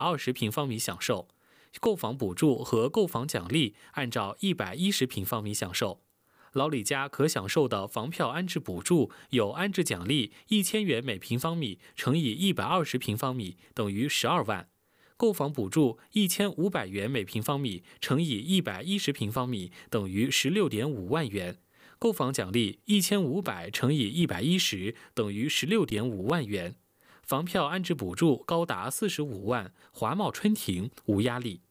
20平方米享受，购房补助和购房奖励按照110平方米享受。老李家可享受的房票安置补助有安置奖励1000元每平方米乘以120平方米等于12万，购房补助1500元每平方米乘以110平方米等于16.5万元，购房奖励1500乘以110等于16.5万元。房票安置补助高达45万，华茂春庭无压力。